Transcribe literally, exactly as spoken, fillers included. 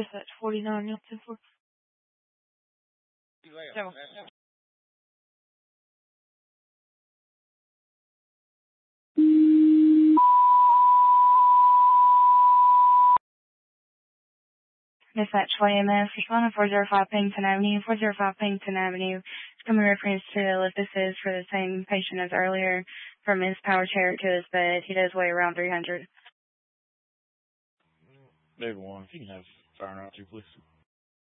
Dispatch forty-nine, Yacht ten four. So, Dispatch Y M S, responding four zero five Pennington Avenue, four zero five Pennington Avenue. It's coming reference to if this is for the same patient as earlier, from his power chair to his bed. He does weigh around three hundred. Everyone, if you can have fire out too, please.